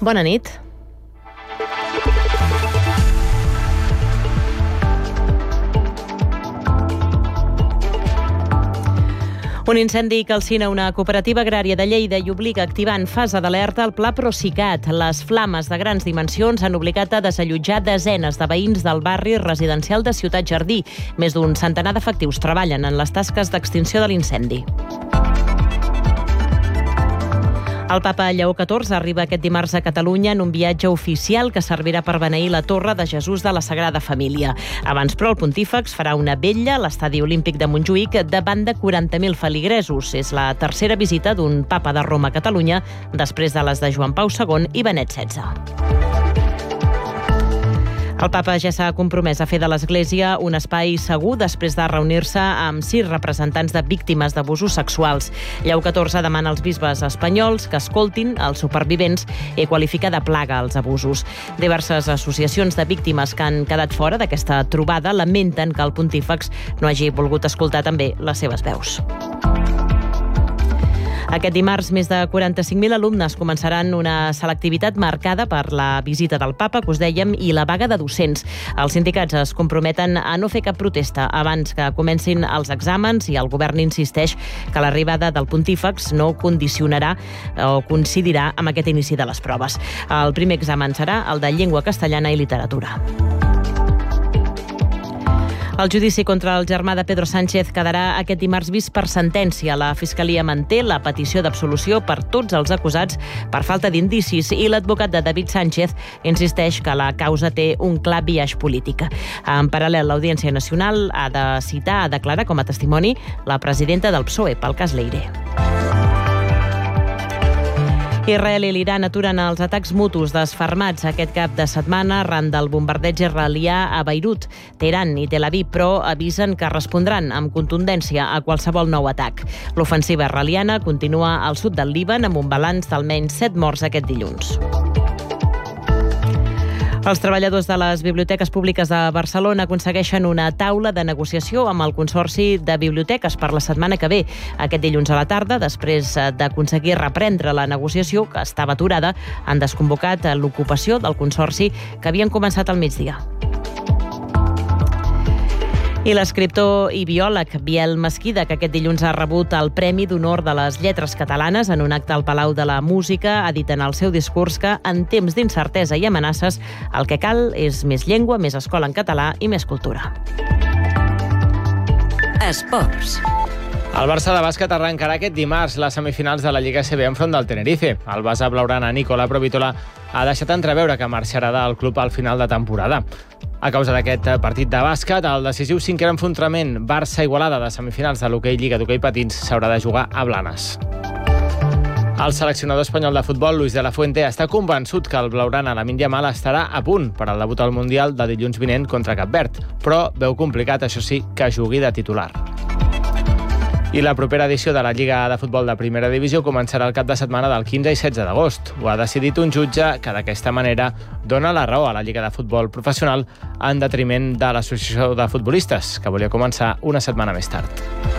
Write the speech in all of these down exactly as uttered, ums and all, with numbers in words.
Bona nit. Un incendi calcina una cooperativa agrària de Lleida i obliga a activar en fase d'alerta el pla Procicat. Les flames de grans dimensions han obligat a desallotjar desenes de veïns del barri residencial de Ciutat Jardí. Més d'un centenar d'efectius treballen en les tasques d'extinció de l'incendi. El papa Lleó catorze arriba aquest dimarts a Catalunya en un viatge oficial que servirà per beneir la Torre de Jesús de la Sagrada Família. Abans, però, el pontífex farà una vetlla a l'Estadi Olímpic de Montjuïc davant de quaranta mil feligresos. És la tercera visita d'un papa de Roma a Catalunya després de les de Joan Pau segon i Benet setze. El papa ja s'ha compromès a fer de l'Església un espai segur després de reunir-se amb sis representants de víctimes d'abusos sexuals. Lleó catorze demana als bisbes espanyols que escoltin els supervivents i qualifica de plaga els abusos. Diverses associacions de víctimes que han quedat fora d'aquesta trobada lamenten que el pontífex no hagi volgut escoltar també les seves veus. Aquest dimarts, més de quaranta-cinc mil alumnes començaran una selectivitat marcada per la visita del papa, que us dèiem, i la vaga de docents. Els sindicats es comprometen a no fer cap protesta abans que comencin els exàmens i el govern insisteix que l'arribada del pontífex no condicionarà o coincidirà amb aquest inici de les proves. El primer examen serà el de llengua castellana i literatura. El judici contra el germà de Pedro Sánchez quedarà aquest dimarts vist per sentència. La Fiscalia manté la petició d'absolució per tots els acusats per falta d'indicis i l'advocat de David Sánchez insisteix que la causa té un clar biaix polític. En paral·lel, l'Audiència Nacional ha de citar, a declarar com a testimoni la presidenta del P S O E pel cas Leire. Israel i l'Iran aturen els atacs mutus desfermats aquest cap de setmana arran del bombardeig israelià a Beirut. Teheran i Tel Aviv, però, avisen que respondran amb contundència a qualsevol nou atac. L'ofensiva israeliana continua al sud del Líban amb un balanç d'almenys set morts aquest dilluns. Els treballadors de les biblioteques públiques de Barcelona aconsegueixen una taula de negociació amb el Consorci de Biblioteques per la setmana que ve. Aquest dilluns a la tarda, després d'aconseguir reprendre la negociació, que estava aturada, han desconvocat l'ocupació del Consorci que havien començat al migdia. I l'escriptor i biòleg Biel Mesquida, que aquest dilluns ha rebut el Premi d'Honor de les Lletres Catalanes en un acte al Palau de la Música, ha dit en el seu discurs que en temps d'incertesa i amenaces el que cal és més llengua, més escola en català i més cultura. Esports. El Barça de bàsquet arrencarà aquest dimarts les semifinals de la Lliga A C B enfront del Tenerife. El base blaugrana Nicola Provitola ha deixat entreveure que marxarà del club al final de temporada. A causa d'aquest partit de bàsquet, el decisiu cinquè enfrontament Barça-Igualada de semifinals de l'hoquei Lliga d'Hoquei Patins s'haurà de jugar a Blanes. El seleccionador espanyol de futbol, Luis de la Fuente, està convençut que el blaugrana Lamine Yamal estarà a punt per al debut al Mundial de dilluns vinent contra Cap Verd, però veu complicat, això sí, que jugui de titular. I la propera edició de la Lliga de Futbol de Primera Divisió començarà el cap de setmana del quinze i setze d'agost. Ho ha decidit un jutge que d'aquesta manera dona la raó a la Lliga de Futbol Professional en detriment de l'Associació de Futbolistes, que volia començar una setmana més tard.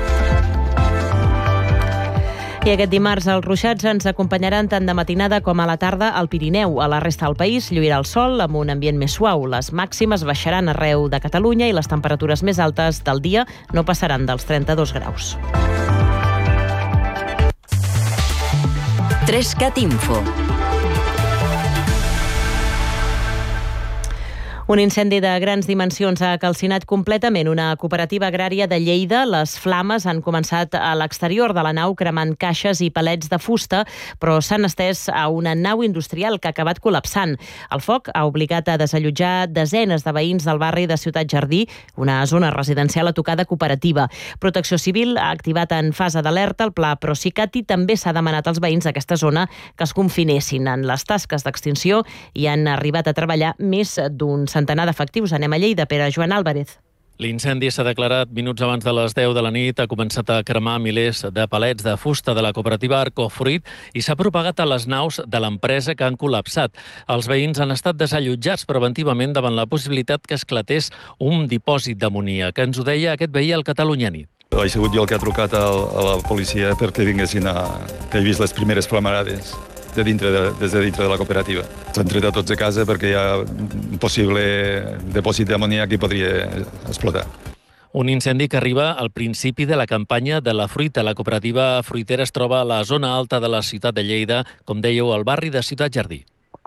I aquest dimarts els ruixats ens acompanyaran tant de matinada com a la tarda al Pirineu. A la resta del país lluirà el sol amb un ambient més suau. Les màximes baixaran arreu de Catalunya i les temperatures més altes del dia no passaran dels trenta-dos graus. Trescat Info. Un incendi de grans dimensions ha calcinat completament una cooperativa agrària de Lleida. Les flames han començat a l'exterior de la nau cremant caixes i palets de fusta, però s'han estès a una nau industrial que ha acabat col·lapsant. El foc ha obligat a desallotjar desenes de veïns del barri de Ciutat Jardí, una zona residencial a tocar de cooperativa. Protecció Civil ha activat en fase d'alerta el pla Procicat i també s'ha demanat als veïns d'aquesta zona que es confinessin en les tasques d'extinció i han arribat a treballar més d'un centenar d'efectius. Anem a Lleida, per a Joan Álvarez. L'incendi s'ha declarat minuts abans de les deu de la nit, ha començat a cremar milers de palets de fusta de la cooperativa Arcofruit i s'ha propagat a les naus de l'empresa que han col·lapsat. Els veïns han estat desallotjats preventivament davant la possibilitat que esclatés un dipòsit d'amoníac, que ens ho deia aquest veí al Catalunya Nit. He sigut jo el que ha trucat a la policia perquè vinguessin a... que he vist les primeres flamarades. de dintre de, des de dintre de la cooperativa. S'han tret a tots a casa perquè hi ha un possible depòsit d'amoníac que podria explotar. Un incendi que arriba al principi de la campanya de la fruita. La cooperativa fruitera es troba a la zona alta de la ciutat de Lleida, com dèieu, al barri de Ciutat Jardí.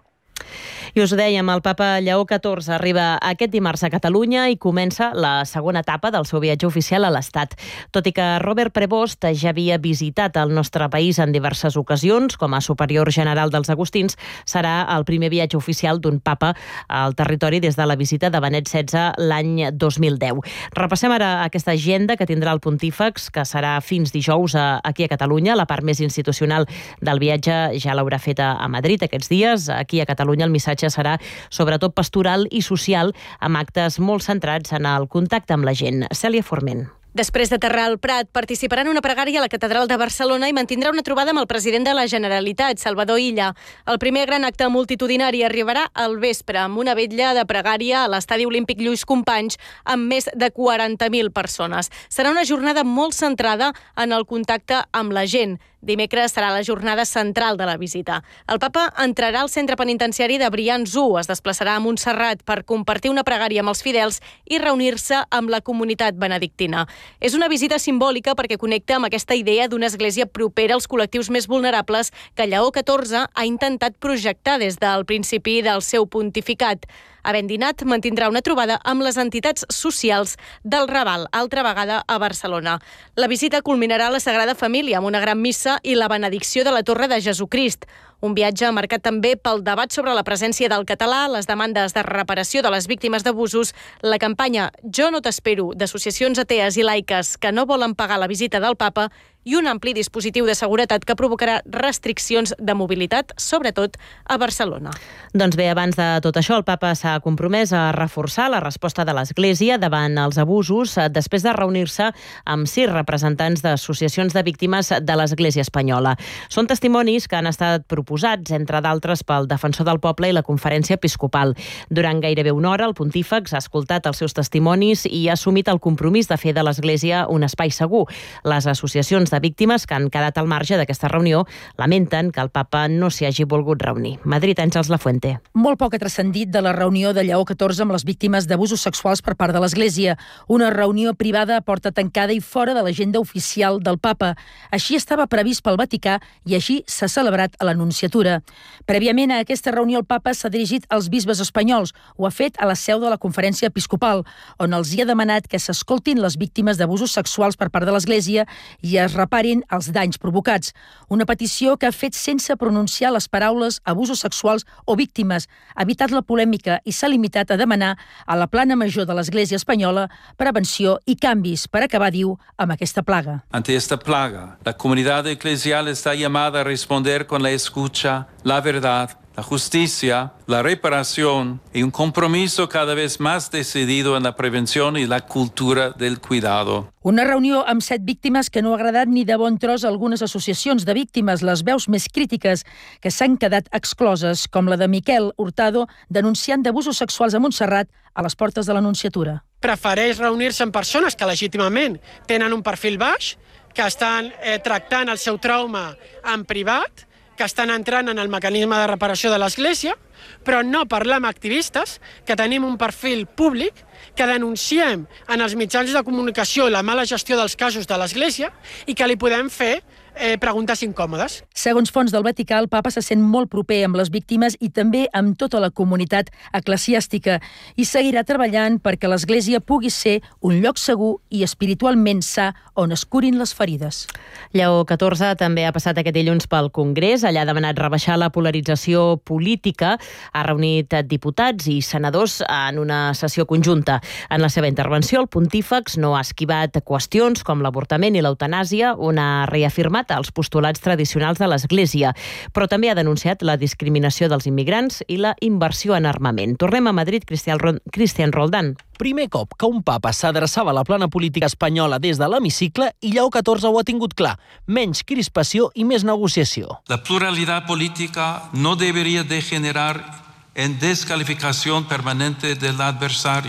I us ho dèiem, el papa Lleó catorze arriba aquest dimarts a Catalunya i comença la segona etapa del seu viatge oficial a l'Estat. Tot i que Robert Prevost ja havia visitat el nostre país en diverses ocasions, com a superior general dels Agustins, serà el primer viatge oficial d'un papa al territori des de la visita de Benet setze l'any dos mil deu. Repassem ara aquesta agenda que tindrà el Pontífex, que serà fins dijous aquí a Catalunya. La part més institucional del viatge ja l'haurà fet a Madrid aquests dies. Aquí a Catalunya el missatge serà sobretot pastoral i social, amb actes molt centrats en el contacte amb la gent. Cèlia Forment. Després d'aterrar al Prat, participarà en una pregària a la Catedral de Barcelona i mantindrà una trobada amb el president de la Generalitat, Salvador Illa. El primer gran acte multitudinari arribarà al vespre amb una vetlla de pregària a l'Estadi Olímpic Lluís Companys amb més de quaranta mil persones. Serà una jornada molt centrada en el contacte amb la gent. Dimecres serà la jornada central de la visita. El papa entrarà al centre penitenciari de Brians u, es desplaçarà a Montserrat per compartir una pregària amb els fidels i reunir-se amb la comunitat benedictina. És una visita simbòlica perquè connecta amb aquesta idea d'una església propera als col·lectius més vulnerables que Lleó catorze ha intentat projectar des del principi del seu pontificat. Havent dinat, mantindrà una trobada amb les entitats socials del Raval, altra vegada a Barcelona. La visita culminarà a la Sagrada Família amb una gran missa i la benedicció de la Torre de Jesucrist. Un viatge marcat també pel debat sobre la presència del català, les demandes de reparació de les víctimes d'abusos, la campanya Jo no t'espero d'associacions atees i laiques que no volen pagar la visita del papa i un ampli dispositiu de seguretat que provocarà restriccions de mobilitat, sobretot a Barcelona. Doncs bé, abans de tot això, el papa s'ha compromès a reforçar la resposta de l'Església davant els abusos després de reunir-se amb sis representants d'associacions de víctimes de l'Església espanyola. Són testimonis que han estat proposats, entre d'altres, pel Defensor del Poble i la Conferència Episcopal. Durant gairebé una hora, el Pontífex ha escoltat els seus testimonis i ha assumit el compromís de fer de l'Església un espai segur. Les associacions de de víctimes que han quedat al marge d'aquesta reunió lamenten que el papa no s'hi hagi volgut reunir. Madrid, Àngels Lafuente. Molt poc ha transcendit de la reunió de Lleó catorze amb les víctimes d'abusos sexuals per part de l'Església. Una reunió privada a porta tancada i fora de l'agenda oficial del papa. Així estava previst pel Vaticà i així s'ha celebrat a l'Anunciatura. Prèviament a aquesta reunió el papa s'ha dirigit als bisbes espanyols. Ho ha fet a la seu de la Conferència Episcopal, on els hi ha demanat que s'escoltin les víctimes d'abusos sexuals per part de l'Església i es reparin els danys provocats. Una petició que ha fet sense pronunciar les paraules abusos sexuals o víctimes, ha evitat la polèmica i s'ha limitat a demanar a la plana major de l'Església espanyola prevenció i canvis per acabar, diu, amb aquesta plaga. Ante esta plaga, la comunidad eclesial está llamada a responder con la escucha, la verdad, la justicia, la reparación y un compromiso cada vez más decidido en la prevención y la cultura del cuidado. Una reunió amb set víctimes que no ha agradat ni de bon tros a algunes associacions de víctimes, les veus més crítiques que s'han quedat excloses, com la de Miquel Hurtado, denunciant d'abusos sexuals a Montserrat a les portes de l'Anunciatura. Prefereix reunir-se amb persones que legítimament tenen un perfil baix, que estan eh, tractant el seu trauma en privat, que estan entrant en el mecanisme de reparació de l'Església, però no parlar amb activistes, que tenim un perfil públic, que denunciem en els mitjans de comunicació la mala gestió dels casos de l'Església i que li podem fer eh, preguntes incòmodes. Segons fonts del Vaticà, el papa se sent molt proper amb les víctimes i també amb tota la comunitat eclesiàstica i seguirà treballant perquè l'Església pugui ser un lloc segur i espiritualment sa on es curin les ferides. Lleó catorze també ha passat aquest dilluns pel Congrés. Allà ha demanat rebaixar la polarització política. Ha reunit diputats i senadors en una sessió conjunta. En la seva intervenció, el Pontífex no ha esquivat qüestions com l'avortament i l'eutanàsia, on ha reafirmat els postulats tradicionals de l'Església, però també ha denunciat la discriminació dels immigrants i la inversió en armament. Tornem a Madrid, Cristian Roldán. Primer cop que un papa s'adreçava a la plana política espanyola des de l'hemicicle i Lleó catorze ho ha tingut clar. Menys crispació i més negociació. La pluralidad política no debería degenerar en descalificación permanente del adversario.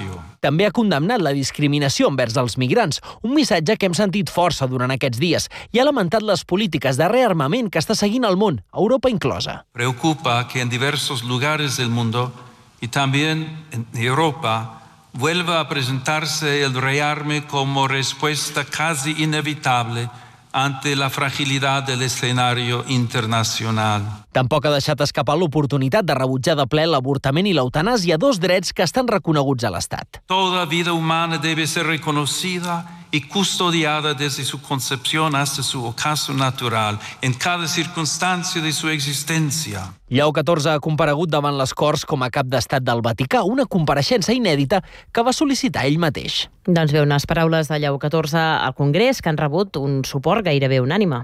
també ha condemnat la discriminació envers els migrants, un missatge que hem sentit força durant aquests dies, i ha lamentat les polítiques de rearmament que està seguint el món, Europa inclosa. Preocupa que en diversos lugares del mundo y también en Europa vuelva a presentarse el rearme como respuesta casi inevitable ante la fragilidad del escenario internacional. Tampoc ha deixat escapar l'oportunitat de rebutjar de ple l'avortament i l'eutanàsia, dos drets que estan reconeguts a l'Estat. Toda vida humana debe ser reconocida y custodiada desde su concepción hasta su ocaso natural, en cada circunstancia de su existencia. Lleó catorze ha comparegut davant les Corts com a cap d'estat del Vaticà, una compareixença inèdita que va sol·licitar ell mateix. Doncs bé, unes paraules de Lleó catorze al Congrés que han rebut un suport gairebé unànime.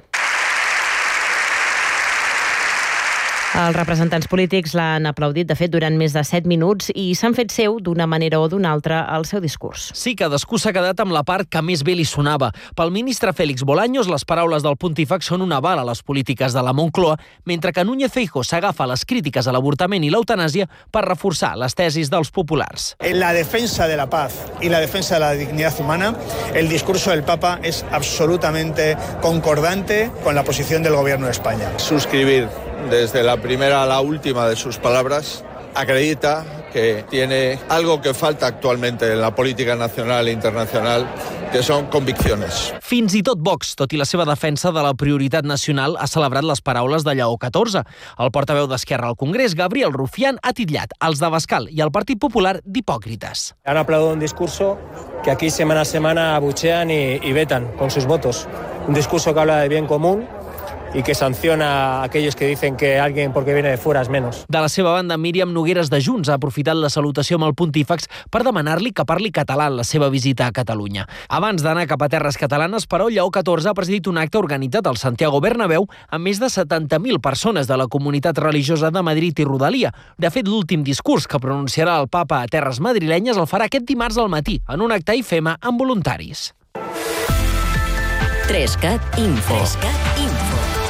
Els representants polítics l'han aplaudit, de fet, durant més de set minuts i s'han fet seu, d'una manera o d'una altra, el seu discurs. Sí, cadascú s'ha quedat amb la part que més bé li sonava. Pel ministre Félix Bolaños, les paraules del pontífex són un aval a les polítiques de la Moncloa, mentre que Núñez Feijóo s'agafa les crítiques a l'avortament i l'eutanàsia per reforçar les tesis dels populars. En la defensa de la paz y la defensa de la dignidad humana, el discurso del Papa es absolutamente concordante con la posición del Gobierno de España. Suscribir desde la primera a la última de sus palabras, acredita que tiene algo que falta actualmente en la política nacional e internacional, que són conviccions. Fins i tot Vox, tot i la seva defensa de la prioritat nacional, ha celebrat les paraules de Lleó catorze. El portaveu d'Esquerra al Congrés, Gabriel Rufián, ha titllat els d'Abascal i el Partit Popular d'hipòcrites. Han aplaudido un discurso que aquí semana a semana abuchean y, y vetan con sus votos. Un discurso que habla de bien común y que sanciona a aquellos que dicen que alguien porque viene de fuera es menos. De la seva banda, Míriam Nogueras de Junts ha aprofitat la salutació amb el pontífex per demanar-li que parli català en la seva visita a Catalunya. Abans d'anar cap a terres catalanes, però, Lleó catorze ha presidit un acte organitzat al Santiago Bernabéu amb més de setanta mil persones de la comunitat religiosa de Madrid i Rodalia. De fet, l'últim discurs que pronunciarà el papa a terres madrilenyes el farà aquest dimarts al matí, en un acte I F E M A amb voluntaris. Trescat Info. Trescat Info.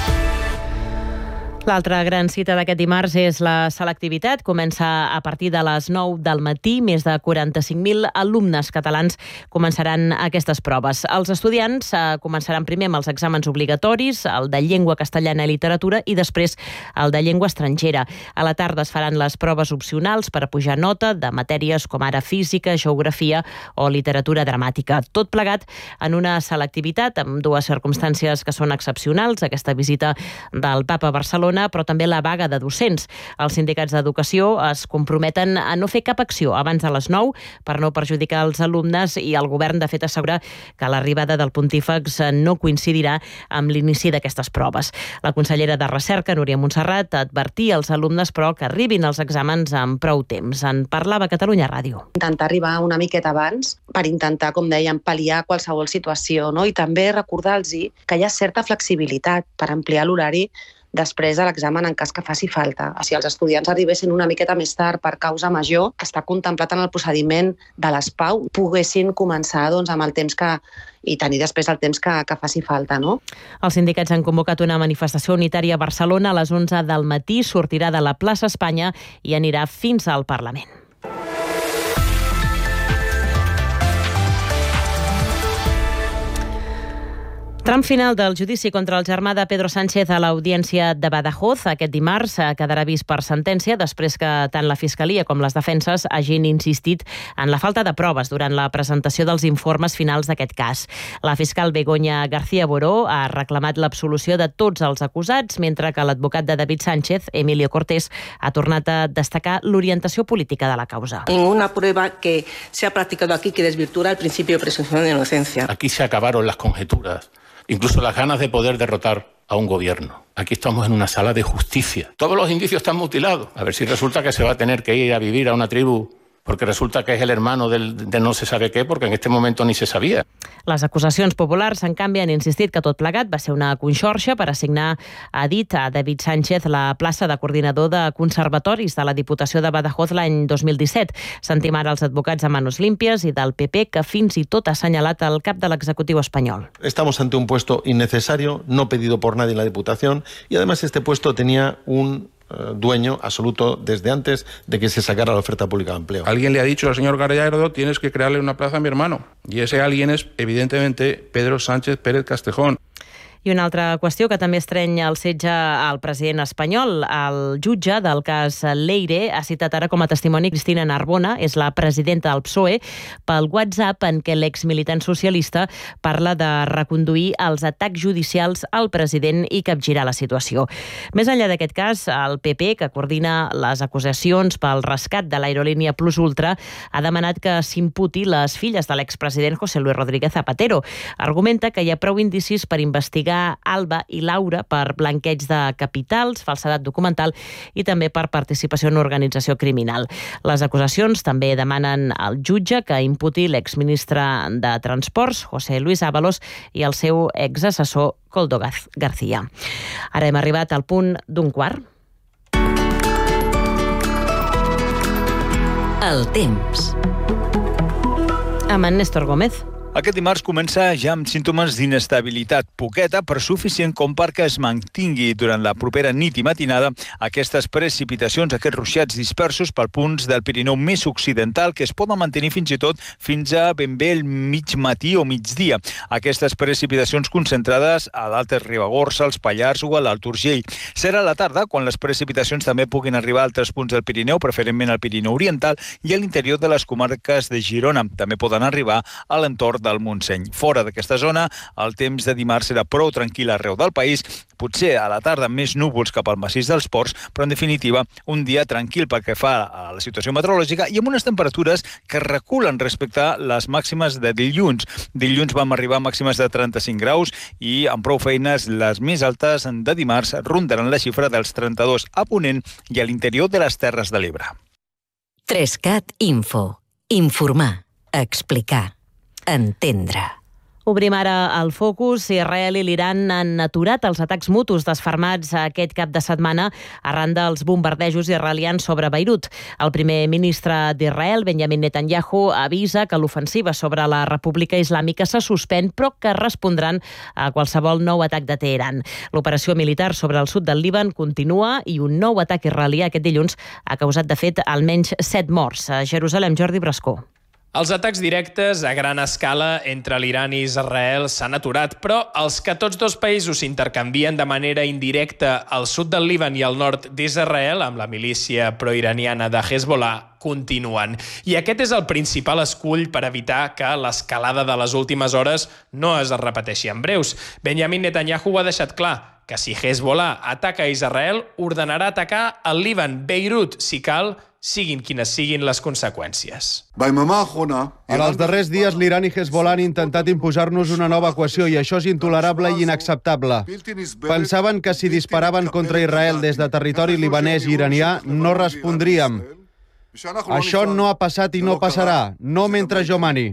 L'altra gran cita d'aquest dimarts és la selectivitat. Comença a partir de les nou del matí. Més de quaranta-cinc mil alumnes catalans començaran aquestes proves. Els estudiants eh, començaran primer amb els exàmens obligatoris, el de llengua castellana i literatura, i després el de llengua estrangera. A la tarda es faran les proves opcionals per a pujar nota de matèries com ara física, geografia o literatura dramàtica. Tot plegat en una selectivitat amb dues circumstàncies que són excepcionals, aquesta visita del Papa a Barcelona, però també la vaga de docents. Els sindicats d'educació es comprometen a no fer cap acció abans de les nou per no perjudicar els alumnes, i el govern, de fet, assegura que l'arribada del pontífex no coincidirà amb l'inici d'aquestes proves. La consellera de Recerca, Núria Montserrat, advertia als alumnes, però, que arribin els exàmens amb prou temps. En parlava a Catalunya Ràdio. Intentar arribar una miqueta abans per intentar, com dèiem, pal·liar qualsevol situació, no? I també recordar-los que hi ha certa flexibilitat per ampliar l'horari després de l'examen en cas que faci falta. Si els estudiants arribessin una miqueta més tard per causa major, que està contemplat en el procediment de l'S P A U, poguessin començar doncs, amb el temps que i tenir després el temps que, que faci falta, no? Els sindicats han convocat una manifestació unitària a Barcelona a les onze del matí, sortirà de la plaça Espanya i anirà fins al Parlament. Tram final del judici contra el germà de Pedro Sánchez a l'Audiència de Badajoz. Aquest dimarts quedarà vist per sentència després que tant la Fiscalia com les defenses hagin insistit en la falta de proves durant la presentació dels informes finals d'aquest cas. La fiscal Begoña García Boró ha reclamat l'absolució de tots els acusats, mentre que l'advocat de David Sánchez, Emilio Cortés, ha tornat a destacar l'orientació política de la causa. Ninguna prueba que se ha practicado aquí que desvirtúa el principio de presunción de inocencia. Aquí se acabaron las conjeturas, incluso las ganas de poder derrotar a un gobierno. Aquí estamos en una sala de justicia. Todos los indicios están mutilados. A ver si resulta que se va a tener que ir a vivir a una tribu porque resulta que és el hermano del, de no se sabe què, perquè en aquest moment ni se sabia. Les acusacions populars, en canvi, han insistit que tot plegat va ser una conxorxa per assignar, ha dit a David Sánchez, la plaça de coordinador de conservatoris de la Diputació de Badajoz l'any dos mil disset. Sentim ara els advocats de Manos Limpias i del P P, que fins i tot ha assenyalat el cap de l'executiu espanyol. Estamos ante un puesto innecesario, no pedido por nadie en la Diputación, y además este puesto tenía un dueño absoluto desde antes de que se sacara la oferta pública de empleo. Alguien le ha dicho al señor Gallardo, tienes que crearle una plaza a mi hermano. Y ese alguien es, evidentemente, Pedro Sánchez Pérez Castejón. I una altra qüestió que també estreny el setge al president espanyol. El jutge del cas Leire ha citat ara com a testimoni Cristina Narbona, és la presidenta del P S O E, pel WhatsApp en què l'exmilitant socialista parla de reconduir els atacs judicials al president i capgirar la situació. Més enllà d'aquest cas, el P P, que coordina les acusacions pel rescat de l'aerolínia Plus Ultra, ha demanat que s'imputi les filles de l'expresident José Luis Rodríguez Zapatero. Argumenta que hi ha prou indicis per investigar Alba i Laura per blanqueig de capitals, falsedat documental i també per participació en organització criminal. Les acusacions també demanen al jutge que imputi l'exministre de Transports, José Luis Ábalos, i el seu exassessor, Koldo García. Ara hem arribat al punt d'un quart. El temps. Amb en Néstor Gómez. Aquest dimarts comença ja amb símptomes d'inestabilitat, poqueta però suficient com perquè es mantingui durant la propera nit i matinada aquestes precipitacions, aquests ruixats dispersos per punts del Pirineu més occidental que es poden mantenir fins i tot fins a ben bé el mig matí o migdia. Aquestes precipitacions concentrades a l'Alta Ribagorça, als Pallars o a l'Alt Urgell. Serà a la tarda quan les precipitacions també puguin arribar a altres punts del Pirineu, preferentment al Pirineu Oriental i a l'interior de les comarques de Girona. També poden arribar a l'entorn del Montseny. Fora d'aquesta zona, el temps de dimarts serà prou tranquil arreu del país, potser a la tarda més núvols cap al massís dels Ports, però en definitiva un dia tranquil pel que fa a la situació meteorològica i amb unes temperatures que reculen respecte a les màximes de dilluns. Dilluns vam arribar a màximes de trenta-cinc graus i amb prou feines les més altes de dimarts rondaran la xifra dels trenta-dos a Ponent i a l'interior de les Terres de l'Ebre. Trescat Info. Informar. Explicar. Entendre. Obrim ara el focus. Israel i l'Iran han aturat els atacs mutus desfermats aquest cap de setmana arran dels bombardejos israelians sobre Beirut. El primer ministre d'Israel, Benjamin Netanyahu, avisa que l'ofensiva sobre la República Islàmica se suspèn, però que respondran a qualsevol nou atac de Teheran. L'operació militar sobre el sud del Líban continua i un nou atac israelià aquest dilluns ha causat, de fet, almenys set morts. A Jerusalem, Jordi Brascó. Els atacs directes a gran escala entre l'Iran i Israel s'han aturat, però els que tots dos països s'intercanvien de manera indirecta al sud del Líban i al nord d'Israel, amb la milícia proiraniana de Hezbollah, continuen. I aquest és el principal escull per evitar que l'escalada de les últimes hores no es repeteixi en breus. Benjamin Netanyahu ha deixat clar que si Hezbollah ataca a Israel, ordenarà atacar el Líban, Beirut, si cal, siguin quines siguin les conseqüències. En els darrers dies, l'Iran i Hezbollah han intentat imposar-nos una nova equació i això és intolerable i inacceptable. Pensaven que si disparaven contra Israel des de territori libanès i iranià no respondríem. Això no ha passat i no passarà, no mentre jo mani.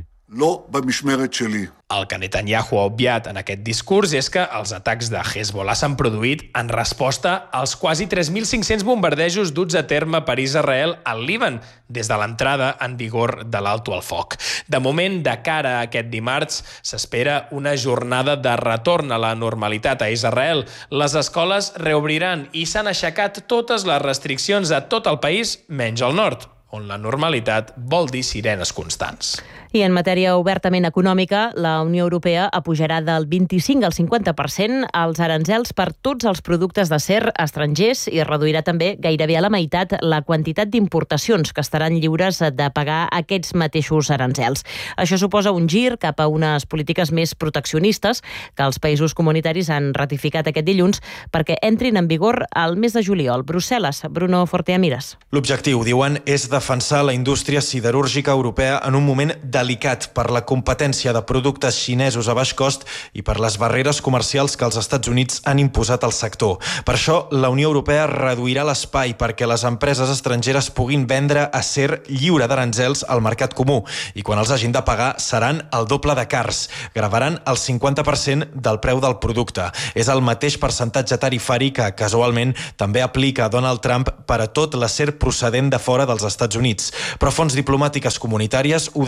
El que Netanyahu ha obviat en aquest discurs és que els atacs de Hezbollah s'han produït en resposta als quasi tres mil cinc-cents bombardejos duts a terme per Israel al Líban des de l'entrada en vigor de l'alto al foc. De moment, de cara a aquest dimarts, s'espera una jornada de retorn a la normalitat a Israel. Les escoles reobriran i s'han aixecat totes les restriccions a tot el país, menys al nord, on la normalitat vol dir sirenes constants. I en matèria obertament econòmica, la Unió Europea apujarà del vint-i-cinc al cinquanta per cent els aranzels per tots els productes d'acer estrangers i reduirà també gairebé a la meitat la quantitat d'importacions que estaran lliures de pagar aquests mateixos aranzels. Això suposa un gir cap a unes polítiques més proteccionistes que els països comunitaris han ratificat aquest dilluns perquè entrin en vigor al mes de juliol. Brussel·les, Bruno Forteamires. L'objectiu, diuen, és defensar la indústria siderúrgica europea en un moment delicat per la competència de productes xinesos a baix cost i per les barreres comercials que els Estats Units han imposat al sector. Per això, la Unió Europea reduirà l'espai perquè les empreses estrangeres puguin vendre acer lliure d'aranzels al mercat comú i quan els hagin de pagar seran el doble de cars. Gravaran el cinquanta per cent del preu del producte. És el mateix percentatge tarifari que, casualment, també aplica Donald Trump per a tot l'acer procedent de fora dels Estats Units. Però fonts diplomàtiques comunitàries ho desvinculen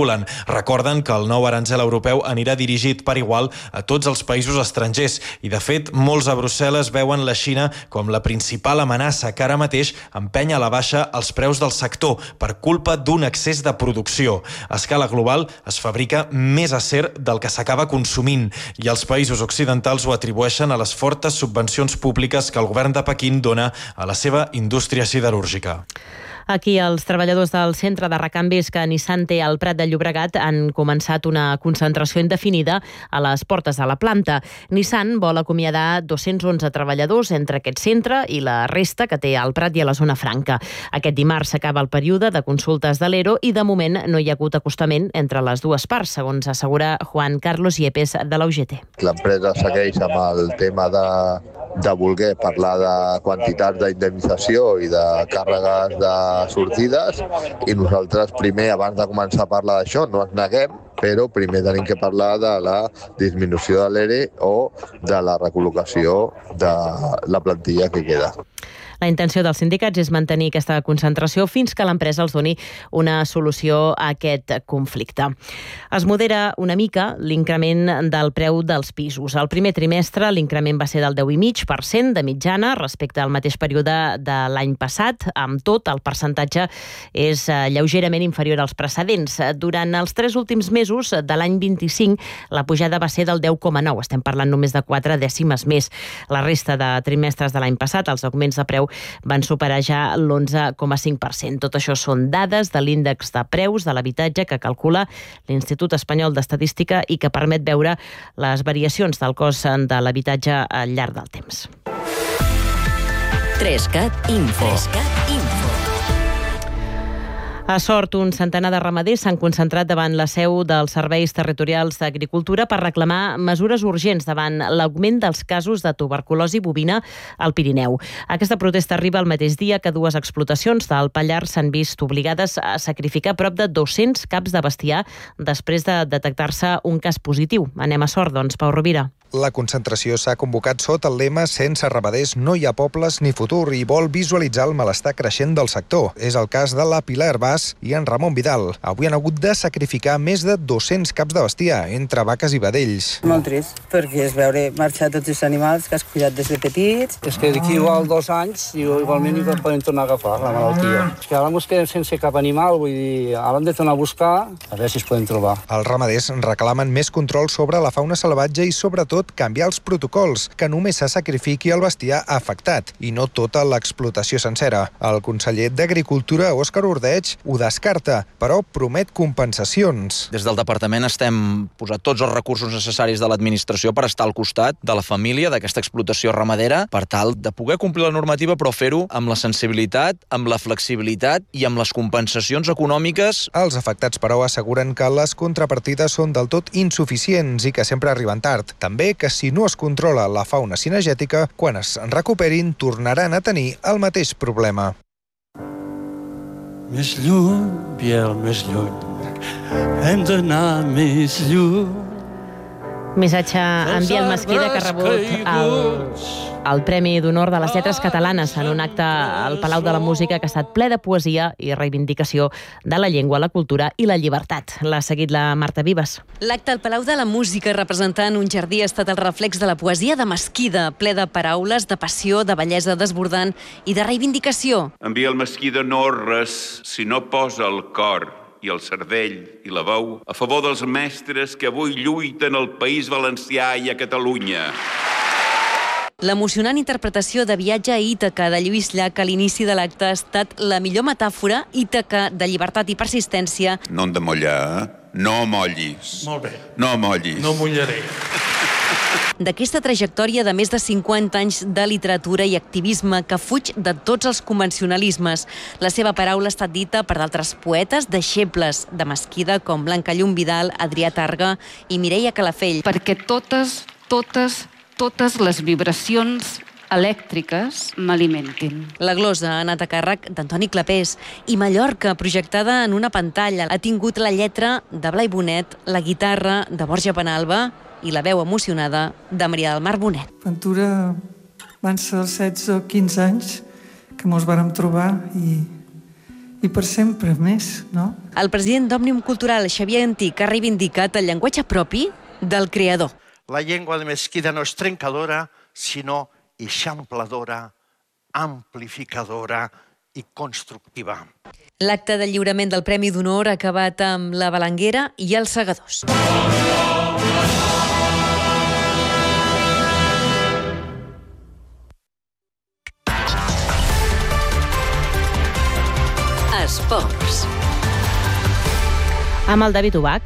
circulen. Recorden que el nou aranzel europeu anirà dirigit per igual a tots els països estrangers i, de fet, molts a Brussel·les veuen la Xina com la principal amenaça que ara mateix empenya a la baixa els preus del sector per culpa d'un excés de producció. A escala global es fabrica més acer del que s'acaba consumint i els països occidentals ho atribueixen a les fortes subvencions públiques que el govern de Pequín dona a la seva indústria siderúrgica. Aquí els treballadors del centre de recanvis que Nissan té al Prat de Llobregat han començat una concentració indefinida a les portes de la planta. Nissan vol acomiadar dos-cents onze treballadors entre aquest centre i la resta que té al Prat i a la zona franca. Aquest dimarts s'acaba el període de consultes de l'E R O i de moment no hi ha hagut acostament entre les dues parts, segons assegura Juan Carlos Yepes de la U G T. L'empresa segueix amb el tema de, de voler parlar de quantitats d'indemnització i de càrregues de sortides i nosaltres primer, abans de començar a parlar d'això, no ens neguem, però primer tenim que parlar de la disminució de l'E R E o de la recol·locació de la plantilla que queda. La intenció dels sindicats és mantenir aquesta concentració fins que l'empresa els doni una solució a aquest conflicte. Es modera una mica l'increment del preu dels pisos. Al primer trimestre l'increment va ser del deu coma cinc per cent de mitjana respecte al mateix període de l'any passat. Amb tot, el percentatge és lleugerament inferior als precedents. Durant els tres últims mesos de l'any vint-i-cinc, la pujada va ser del deu coma nou. Estem parlant només de quatre dècimes més. La resta de trimestres de l'any passat, els augments de preu van superar ja l'onze coma cinc per cent. Tot això són dades de l'índex de preus de l'habitatge que calcula l'Institut Espanyol d'Estadística i que permet veure les variacions del cost de l'habitatge al llarg del temps. Trescat Info. Trescat Info. A Sort, un centenar de ramaders s'han concentrat davant la seu dels Serveis Territorials d'Agricultura per reclamar mesures urgents davant l'augment dels casos de tuberculosi bovina al Pirineu. Aquesta protesta arriba el mateix dia que dues explotacions del Pallars s'han vist obligades a sacrificar prop de dos-cents caps de bestiar després de detectar-se un cas positiu. Anem a Sort, doncs, Pau Rovira. La concentració s'ha convocat sota el lema «Sense ramaders no hi ha pobles ni futur» i vol visualitzar el malestar creixent del sector. És el cas de la Pilar Herbàs i en Ramon Vidal. Avui han hagut de sacrificar més de dos-cents caps de bestiar, entre vaques i vedells. Molt trist, perquè és veure marxar tots els animals que has cuidat des de petits. És que d'aquí igual dos anys igualment hi poden tornar a agafar la malaltia. És que ara ens quedem sense cap animal, vull dir, ara hem de tornar a buscar a veure si es poden trobar. Els ramaders reclamen més control sobre la fauna salvatge i sobretot canviar els protocols, que només se sacrifiqui el bestiar afectat i no tota l'explotació sencera. El conseller d'Agricultura, Òscar Ordeig, ho descarta, però promet compensacions. Des del departament estem posant tots els recursos necessaris de l'administració per estar al costat de la família d'aquesta explotació ramadera per tal de poder complir la normativa, però fer-ho amb la sensibilitat, amb la flexibilitat i amb les compensacions econòmiques. Els afectats, però, asseguren que les contrapartides són del tot insuficients i que sempre arriben tard. També que si no es controla la fauna cinegètica, quan es recuperin tornaran a tenir el mateix problema. Més lluny, Biel, més lluny, hem d'anar més lluny. Missatge en Biel Mesquida, que ha rebut el, el Premi d'Honor de les Lletres Catalanes en un acte al Palau de la Música que ha estat ple de poesia i reivindicació de la llengua, la cultura i la llibertat. L'ha seguit la Marta Vives. L'acte al Palau de la Música representant un jardí ha estat el reflex de la poesia de Mesquida, ple de paraules, de passió, de bellesa desbordant i de reivindicació. En Biel Mesquida no res si no posa el cor i el cervell i la veu a favor dels mestres que avui lluiten al País Valencià i a Catalunya. L'emocionant interpretació de Viatge a Ítaca de Lluís Llach a l'inici de l'acte ha estat la millor metàfora Ítaca de llibertat i persistència. No hem de mollar, eh? No mollis. Molt bé. No mollis. No mullaré. D'aquesta trajectòria de més de cinquanta anys de literatura i activisme que fuig de tots els convencionalismes. La seva paraula ha estat dita per d'altres poetes deixebles de Mesquida com Blanca Llum Vidal, Adrià Targa i Mireia Calafell. Perquè totes, totes, totes les vibracions elèctriques m'alimentin. La glosa ha anat a càrrec d'Antoni Clapés i Mallorca, projectada en una pantalla, ha tingut la lletra de Blai Bonet, la guitarra de Borja Penalba i la veu emocionada de Maria del Mar Bonet. Ventura van ser els setze o quinze anys que mos vàrem trobar i, i per sempre més, no? El president d'Òmnium Cultural, Xavier Antic, ha reivindicat el llenguatge propi del creador. La llengua de Mesquida no és trencadora, sinó eixampladora, amplificadora i constructiva. L'acte de lliurament del Premi d'Honor ha acabat amb la Balanguera i els Segadors. Esports. Amb el David Ubach.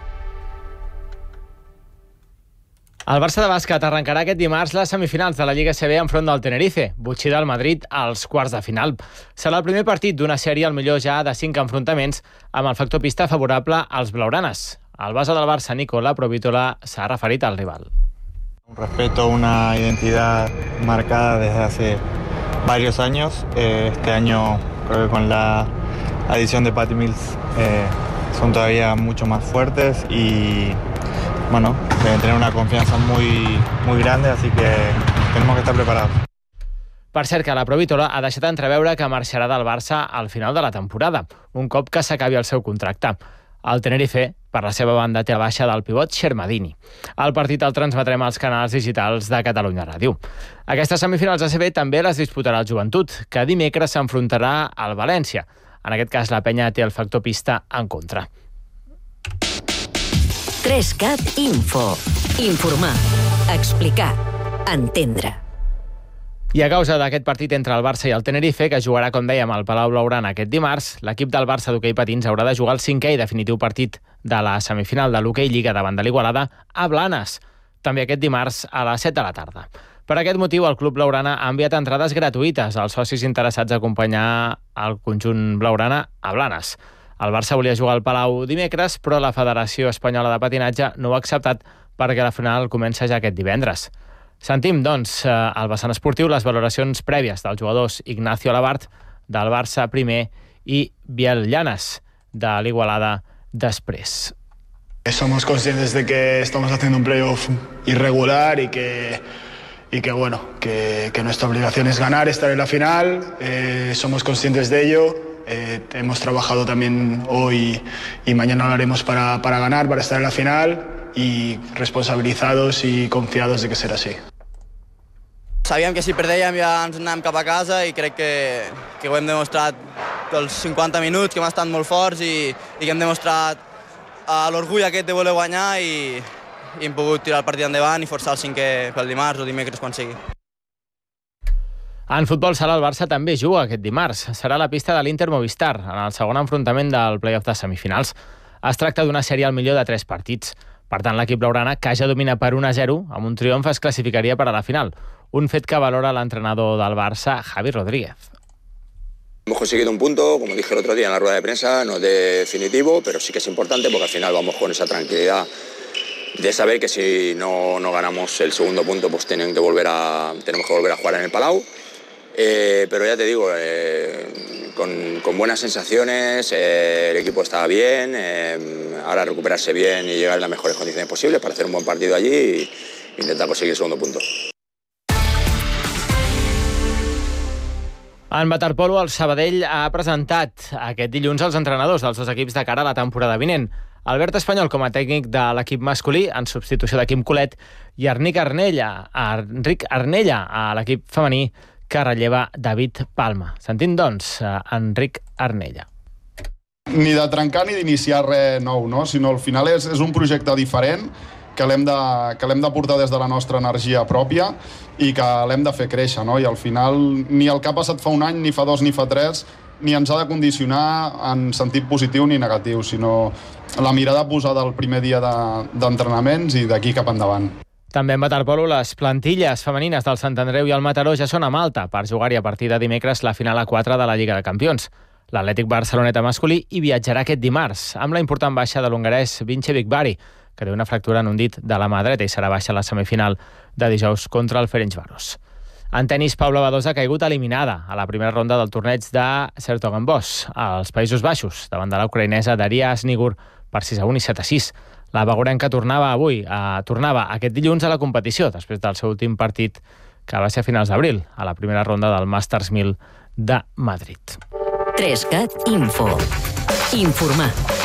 El Barça de bàsquet arrencarà aquest dimarts les semifinals de la Lliga C B enfront del Tenerife, botxí del Madrid als quarts de final. Serà el primer partit d'una sèrie al millor ja de cinc enfrontaments amb el factor pista favorable als blaugranes. El base del Barça, Nicola Provítola, s'ha referit al rival. Un respeto, una identidad marcada desde hace varios años. Eh, este año creo que con la adición de Patty Mills eh, son todavía mucho más fuertes y bueno, deben tener una confianza muy, muy grande, así que tenemos que estar preparados. Per cert, que la Provítola ha deixat entreveure que marxarà del Barça al final de la temporada, un cop que s'acabi el seu contracte. El Tenerife, per la seva banda, té la baixa del pivot Xermadini. El partit el transmetrem als canals digitals de Catalunya Ràdio. Aquestes semifinals A C B també les disputarà el Joventut, que dimecres s'enfrontarà al València. En aquest cas, la penya té el factor pista en contra. tres cat Info. Informar, explicar, entendre. I a causa d'aquest partit entre el Barça i el Tenerife, que jugarà, com dèiem, al Palau Blaugrana aquest dimarts, l'equip del Barça d'hoquei patins haurà de jugar el cinquè i definitiu partit de la semifinal de l'hoquei Lliga davant de l'Igualada a Blanes, també aquest dimarts a les set de la tarda. Per aquest motiu, el Club Blaugrana ha enviat entrades gratuïtes als socis interessats a acompanyar el conjunt Blaugrana a Blanes. El Barça volia jugar al Palau dimecres, però la Federació Espanyola de Patinatge no ho ha acceptat perquè la final comença ja aquest divendres. Sentim, doncs, al vessant esportiu les valoracions prèvies dels jugadors Ignacio Labart, del Barça primer, i Biel Llanes, de l'Igualada després. Somos conscientes de que estamos haciendo un playoff irregular y que, y que bueno, que, que nuestra obligación es ganar, estar en la final. Eh, somos conscientes de ello. Eh, hemos trabajado también hoy y mañana lo haremos para, para ganar, para estar en la final. I responsabilitzats i confiados de que serà així. Sabíem que si perdèiem ja ens anàvem cap a casa i crec que, que ho hem demostrat pels cinquanta minuts, que hem estat molt forts i, i que hem demostrat uh, l'orgull aquest de voler guanyar i, i hem pogut tirar el partit endavant i forçar el cinquè pel dimarts o dimecres quan sigui. En futbol sala el Barça també juga aquest dimarts. Serà la pista de l'Inter Movistar en el segon enfrontament del play-off de semifinals. Es tracta d'una sèrie al millor de tres partits. Per tant, l'equip blaugrana, que ja domina per un a zero, amb un triomf es classificaria per a la final. Un fet que valora l'entrenador del Barça, Javi Rodríguez. Hemos conseguido un punto, como dije el otro día en la rueda de prensa, no es definitivo, pero sí que es importante porque al final vamos con esa tranquilidad de saber que si no, no ganamos el segundo punto, pues tienen que volver a, tenemos que volver a jugar en el Palau. Eh, pero ya te digo, eh, con, con buenas sensaciones, eh, el equipo está bien, eh, ahora recuperarse bien y llegar en las mejores condiciones posibles para hacer un buen partido allí e intentar conseguir el segundo punto. En waterpolo, el Sabadell ha presentat aquest dilluns els entrenadors dels dos equips de cara a la temporada vinent. Albert Espanyol com a tècnic de l'equip masculí, en substitució de Quim Colet, i Enric Arnella, Enric Arnella a l'equip femení, que relleva David Palma. Sentim, doncs, Enric Arnella. Ni de trencar ni d'iniciar res nou, no? Sinó al final és, és un projecte diferent que l'hem de, que l'hem de portar des de la nostra energia pròpia i que l'hem de fer créixer, no? I al final ni el que ha passat fa un any, ni fa dos, ni fa tres, ni ens ha de condicionar en sentit positiu ni negatiu, sinó la mirada posada el primer dia d'entrenaments de, i d'aquí cap endavant. També en waterpolo, les plantilles femenines del Sant Andreu i el Mataró ja són a Malta per jugar-hi a partir de dimecres la final a quatre de la Lliga de Campions. L'Atlètic Barceloneta masculí hi viatjarà aquest dimarts, amb la important baixa de l'hongarès Vince Bigvari, que té una fractura en un dit de la mà dreta i serà baixa a la semifinal de dijous contra el Ferencváros. En tenis, Paula Badosa ha caigut eliminada a la primera ronda del torneig de Sertogenbosch, als Països Baixos, davant de la ucraïnesa Daria Snigur per sis a un i set a sis. La bagorenca tornava avui, eh, tornava aquest dilluns a la competició, després del seu últim partit, que va ser a finals d'abril, a la primera ronda del Masters mil de Madrid. tres cat Info. Informar.